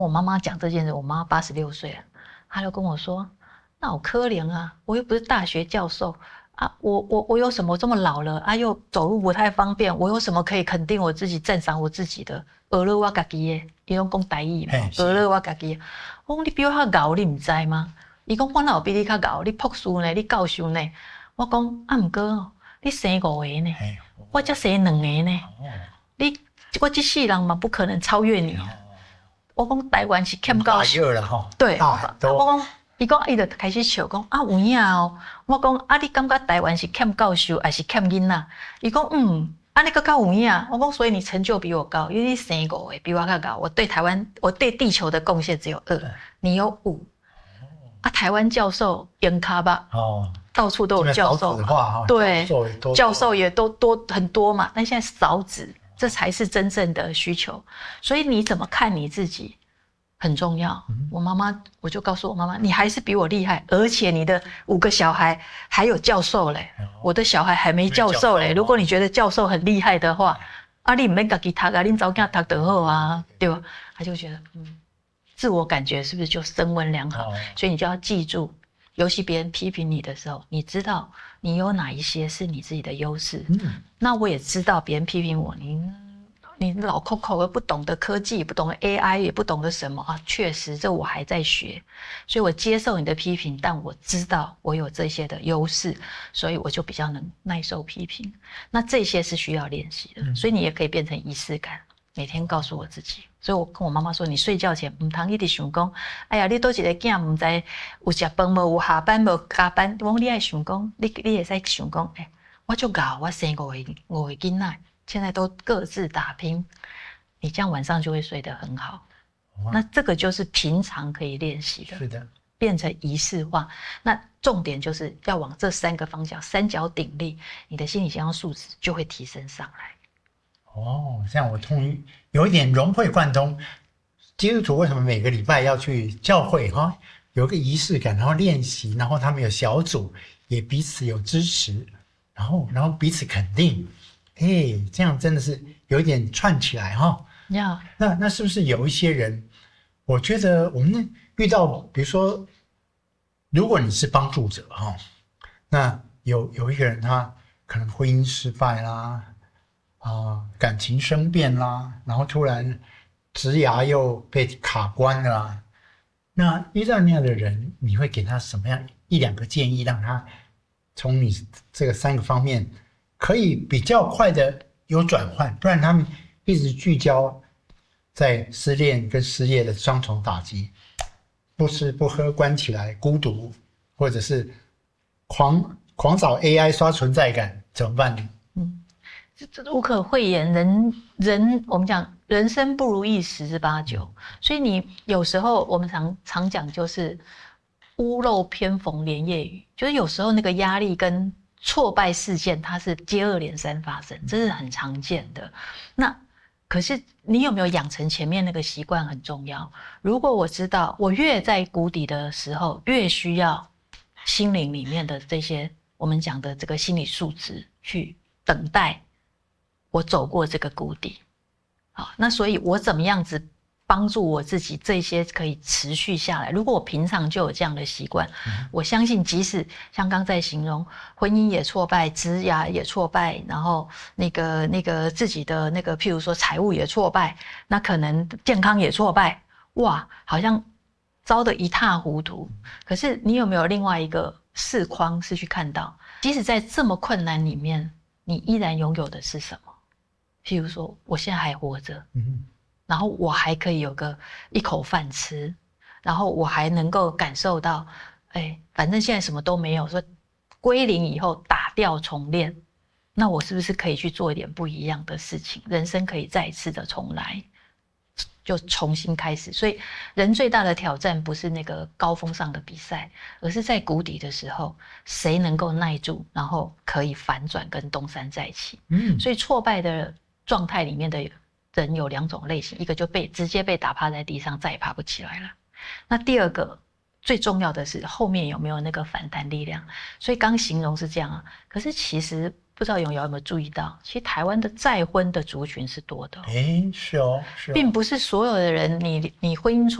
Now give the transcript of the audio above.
我妈妈讲这件事，我妈86岁了，她就跟我说：“那好可怜啊，我又不是大学教授啊，我有什么这么老了啊，又走路不太方便，我有什么可以肯定我自己、赞赏我自己的？俄勒我自己的，伊拢讲台语嘛，俄勒我自己的。我讲你比我较老，你唔知吗？伊讲我哪有比你较老？你博士呢？你教授呢？我讲啊，唔过你生5个呢，我才生2个呢，我这世人嘛不可能超越你。”我讲台湾是欠教授，对，我讲，伊讲伊就开始笑讲啊有影哦。我讲啊，你感觉台湾是欠教授还是欠囡仔？伊讲啊你个较有影。我讲所以你成就比我高，因为你生5个比我较高。我对台湾，我对地球的贡献只有2，你有5。啊，台湾教授严卡吧？到处都有教授，对，教授也都多很多嘛。但现在少子。这才是真正的需求，所以你怎么看你自己很重要。我就告诉我妈妈，你还是比我厉害，而且你的5个小孩还有教授嘞，我的小孩还没教授嘞。如果你觉得教授很厉害的话，啊，你唔免自己读啊，你早点读就好啊，对吧？他就觉得，自我感觉是不是就升温良好？所以你就要记住。尤其别人批评你的时候，你知道你有哪一些是你自己的优势。那我也知道别人批评我，你老口口的不懂得科技，不懂得 AI， 也不懂得什么啊。确实，这我还在学，所以我接受你的批评，但我知道我有这些的优势，所以我就比较能耐受批评。那这些是需要练习的，所以你也可以变成仪式感。每天告诉我自己，所以我跟我妈妈说，你睡觉前唔通一直想讲，哎呀，你多一个囝唔知有食饭无，有下班无加班，我讲你爱想讲，你会使想讲，我就搞，我生5个囡仔，现在都各自打拼，你这样晚上就会睡得很好。那这个就是平常可以练习的， 是的， 变成仪式化。那重点就是要往这3个方向，三角鼎立，你的心理健康素质就会提升上来。 这样我终于有一点融会贯通。基督徒为什么每个礼拜要去教会有个仪式感，然后练习，然后他们有小组，也彼此有支持，然后彼此肯定，这样真的是有一点串起来那是不是有一些人，我觉得我们遇到，比如说，如果你是帮助者那有一个人他可能婚姻失败啦。感情生变啦，然后突然职涯又被卡关了啦。那遇到那样的人，你会给他什么样1-2个建议，让他从你这个3个方面可以比较快的有转换，不然他们一直聚焦在失恋跟失业的双重打击，不吃不喝关起来孤独，或者是狂找 AI 刷存在感，怎么办呢？ 这无可讳言，人我们讲人生不如意十之八九，所以你有时候我们常讲就是屋漏偏逢连夜雨，就是有时候那个压力跟挫败事件它是接二连三发生，这是很常见的。那可是你有没有养成前面那个习惯很重要。如果我知道我越在谷底的时候，越需要心灵里面的这些我们讲的这个心理素质去等待我走过这个谷底。好，那所以我怎么样子帮助我自己，这些可以持续下来。如果我平常就有这样的习惯，我相信即使像刚才形容婚姻也挫败，职涯也挫败，然后那个自己的那个譬如说财务也挫败，那可能健康也挫败，哇，好像糟得一塌糊涂。可是你有没有另外一个视框是去看到，即使在这么困难里面，你依然拥有的是什么？譬如说我现在还活着，然后我还可以有个一口饭吃，然后我还能够感受到，反正现在什么都没有，说归零以后打掉重练，那我是不是可以去做一点不一样的事情？人生可以再一次的重来，就重新开始。所以人最大的挑战不是那个高峰上的比赛，而是在谷底的时候，谁能够耐住，然后可以反转跟东山再起。所以挫败的状态里面的人有2种类型，一个就直接被打趴在地上，再也爬不起来了。那第二个最重要的是后面有没有那个反弹力量。所以刚形容是这样可是其实不知道永瑶有没有注意到，其实台湾的再婚的族群是多的， 哎，是哦，是哦， 并不是所有的人你婚姻